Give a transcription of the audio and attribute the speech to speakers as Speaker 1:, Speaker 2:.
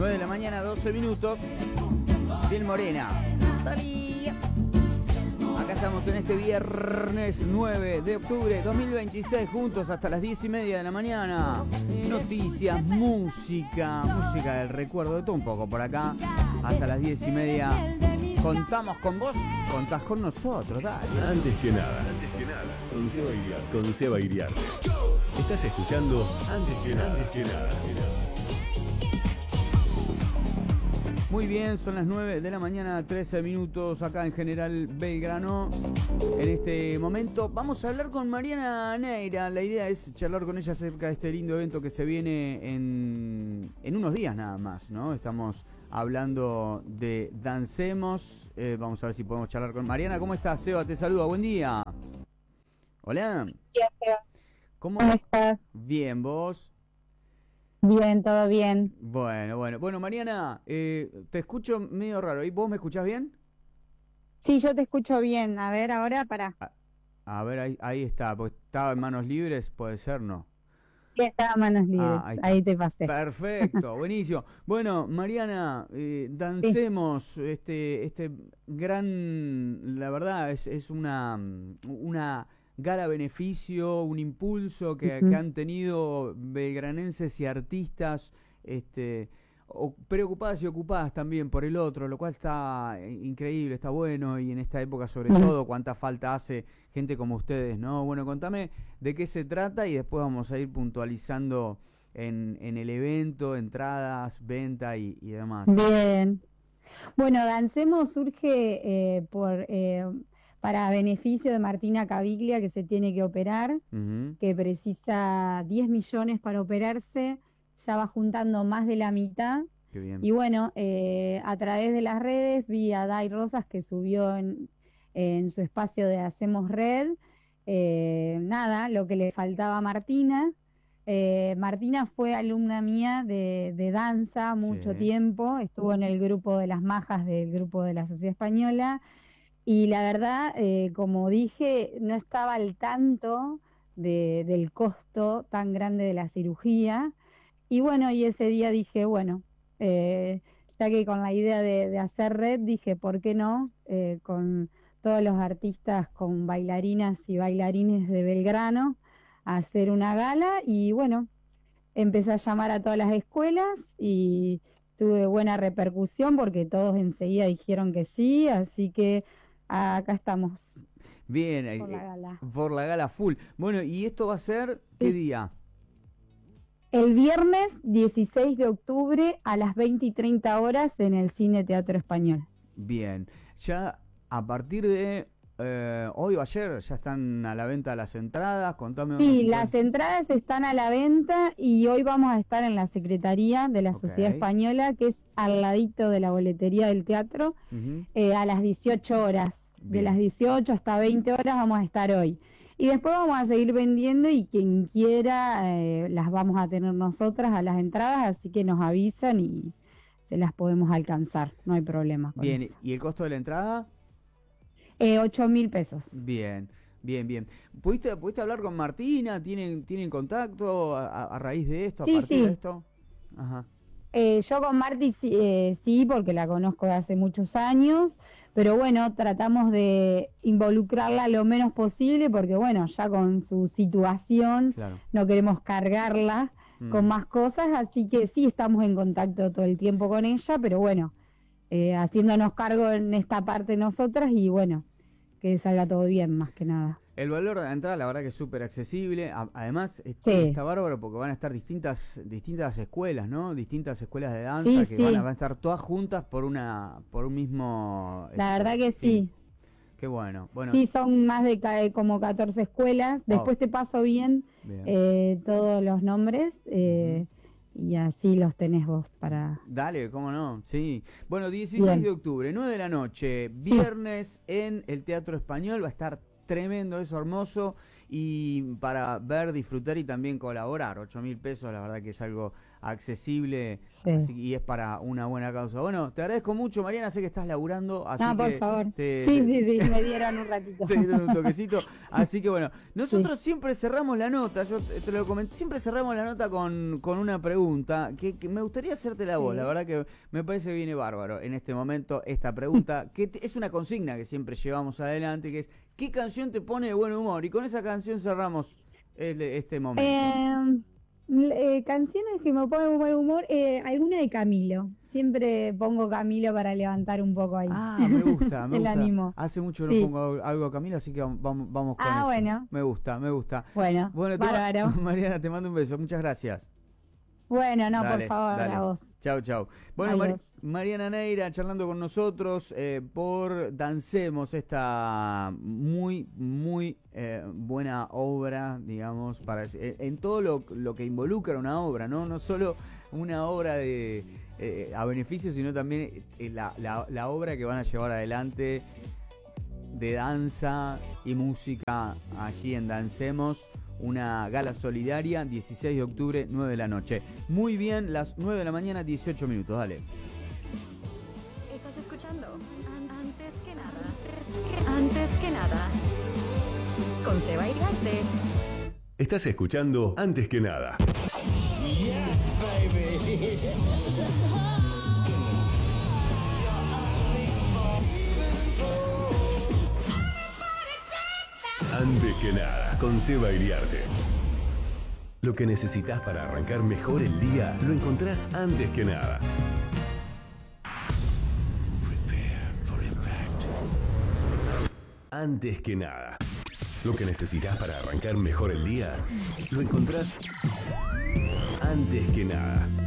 Speaker 1: 9 de la mañana, 12 minutos. Piel morena. Talía. Acá estamos en este viernes 9 de octubre 2026, juntos hasta las 10:30 de la mañana. Noticias, música del recuerdo, de todo un poco por acá. Hasta las 10:30. Contamos con vos, contás con nosotros, dale.
Speaker 2: Antes que nada, con Seba Iriarte. Estás escuchando Antes que nada.
Speaker 1: Muy bien, son las 9 de la mañana, 13 minutos acá en General Belgrano. En este momento vamos a hablar con Mariana Neira. La idea es charlar con ella acerca de este lindo evento que se viene en unos días nada más, ¿no? Estamos hablando de Dancemos. Vamos a ver si podemos charlar con Mariana. ¿Cómo estás, Seba? Te saluda, buen día. Hola.
Speaker 3: Buen día, Seba.
Speaker 1: ¿Cómo
Speaker 3: estás?
Speaker 1: Bien, ¿vos?
Speaker 3: Bien, todo bien.
Speaker 1: Bueno, Mariana, te escucho medio raro. ¿Y vos me escuchás bien?
Speaker 3: Sí, yo te escucho bien. A ver, ahora para.
Speaker 1: A ver, ahí está. Porque estaba en manos libres, puede ser, ¿no?
Speaker 3: Sí, estaba a manos libres. Ahí te pasé.
Speaker 1: Perfecto, buenísimo. Bueno, Mariana, Dancemos, sí. Este gran, la verdad, es una gala beneficio, un impulso que han tenido belgranenses y artistas preocupadas y ocupadas también por el otro, lo cual está increíble, está bueno, y en esta época sobre todo cuánta falta hace gente como ustedes, ¿no? Bueno, contame de qué se trata y después vamos a ir puntualizando en el evento, entradas, venta y demás.
Speaker 3: Bien. Bueno, Dancemos surge para beneficio de Martina Caviglia, que se tiene que operar, que precisa 10 millones para operarse, ya va juntando más de la mitad.
Speaker 1: Qué bien.
Speaker 3: Y bueno, a través de las redes vi a Dai Rosas, que subió en su espacio de Hacemos Red, lo que le faltaba a Martina. Martina fue alumna mía de danza mucho tiempo, estuvo en el grupo de las majas del grupo de la Sociedad Española. Y la verdad, como dije, no estaba al tanto del costo tan grande de la cirugía. Y bueno, y ese día dije, bueno, ya que con la idea de hacer red, dije, ¿por qué no? Con todos los artistas, con bailarinas y bailarines de Belgrano, a hacer una gala. Y bueno, empecé a llamar a todas las escuelas y tuve buena repercusión porque todos enseguida dijeron que sí, así que acá estamos.
Speaker 1: Bien, por la gala full. Bueno, ¿y esto va a ser qué día?
Speaker 3: El viernes 16 de octubre a las 20:30 horas en el Cine Teatro Español.
Speaker 1: Bien, ya a partir de hoy o ayer ya están a la venta las entradas, contame.
Speaker 3: Sí, las entradas están a la venta y hoy vamos a estar en la Secretaría de la Sociedad Española, que es al ladito de la boletería del teatro, a las 18 horas. De las 18 hasta 20 horas vamos a estar hoy. Y después vamos a seguir vendiendo y quien quiera las vamos a tener nosotras a las entradas, así que nos avisan y se las podemos alcanzar, no hay problema con
Speaker 1: bien,
Speaker 3: eso.
Speaker 1: ¿Y el costo de la entrada?
Speaker 3: 8.000 pesos.
Speaker 1: Bien. ¿Pudiste hablar con Martina? ¿Tienen contacto a raíz de esto, a partir de esto? Ajá.
Speaker 3: Yo con Marti sí, porque la conozco de hace muchos años, pero bueno, tratamos de involucrarla lo menos posible, porque bueno, ya con su situación no queremos cargarla con más cosas, así que sí estamos en contacto todo el tiempo con ella, pero bueno, haciéndonos cargo en esta parte nosotras y bueno, que salga todo bien más que nada.
Speaker 1: El valor de la entrada, la verdad que es súper accesible. Además, está bárbaro porque van a estar distintas escuelas, ¿no? Distintas escuelas de danza que van a estar todas juntas por un mismo...
Speaker 3: La verdad que sí.
Speaker 1: Qué bueno.
Speaker 3: Sí, son más de como 14 escuelas. Después te paso bien. Todos los nombres y así los tenés vos para...
Speaker 1: Dale, cómo no, sí. Bueno, 16 de octubre, 9 de la noche, viernes en el Teatro Español, va a estar tremendo, eso, hermoso, y para ver, disfrutar y también colaborar. 8.000 pesos, la verdad que es algo accesible,
Speaker 3: Sí.
Speaker 1: y es para una buena causa. Bueno, te agradezco mucho, Mariana, sé que estás laburando, así
Speaker 3: No, por
Speaker 1: que
Speaker 3: favor.
Speaker 1: te-
Speaker 3: Sí, me dieron un ratito.
Speaker 1: te dieron un toquecito. Así que bueno, nosotros siempre cerramos la nota, yo te lo comenté, siempre cerramos la nota con una pregunta que me gustaría hacerte la voz,
Speaker 3: Sí.
Speaker 1: la verdad que me parece que viene bárbaro en este momento esta pregunta, que es una consigna que siempre llevamos adelante, que es ¿qué canción te pone de buen humor? Y con esa canción cerramos este momento.
Speaker 3: Canciones que me ponen un buen humor, alguna de Camilo. Siempre pongo Camilo para levantar un poco ahí.
Speaker 1: Me gusta, me
Speaker 3: El
Speaker 1: gusta.
Speaker 3: ánimo.
Speaker 1: Hace mucho no
Speaker 3: Sí.
Speaker 1: pongo algo a Camilo, así que vamos con eso.
Speaker 3: Bueno.
Speaker 1: Me gusta.
Speaker 3: Bueno, bárbaro.
Speaker 1: Mariana, te mando un beso, muchas gracias.
Speaker 3: Bueno, no,
Speaker 1: Dale,
Speaker 3: por favor,
Speaker 1: dale.
Speaker 3: a vos.
Speaker 1: Chau. Bueno,
Speaker 3: Adiós.
Speaker 1: Mariana Neira charlando con nosotros por Dancemos, esta muy buena obra, digamos, en todo lo que involucra una obra, no solo una obra a beneficio, sino también la obra que van a llevar adelante de danza y música allí en Dancemos. Una gala solidaria, 16 de octubre, 9 de la noche. Muy bien, las 9 de la mañana, 18 minutos, dale.
Speaker 4: Estás escuchando Antes que nada, con Seba Iriarte.
Speaker 2: Estás escuchando Antes que nada. Antes que nada, con Seba Iriarte. Lo que necesitas para arrancar mejor el día, lo encontrás antes que nada. Antes que nada. Lo que necesitas para arrancar mejor el día, lo encontrás antes que nada.